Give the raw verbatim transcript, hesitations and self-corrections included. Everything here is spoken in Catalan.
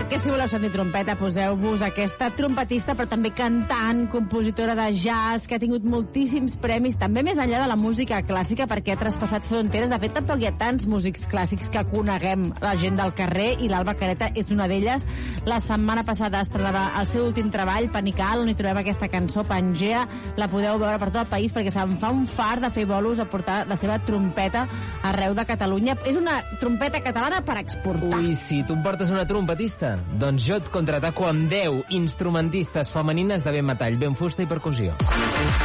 perquè si voleu sentir trompeta, poseu-vos aquesta trompetista, però també cantant, compositora de jazz, que ha tingut moltíssims premis, també més enllà de la música clàssica, perquè ha traspassat fronteres. De fet, tampoc hi ha tants músics clàssics que coneguem la gent del carrer, i l'Alba Careta és una d'elles. La setmana passada estrenava el seu últim treball, Panical, on hi trobem aquesta cançó, Pangea. La podeu veure per tot el país, perquè se'n fa un far de fer bolos a portar la seva trompeta arreu de Catalunya. És una trompeta catalana per exportar. Ui, si tu em portes una trompetista, doncs jo et contraataco amb deu instrumentistes femenines de ben metall, ben fusta i percussió.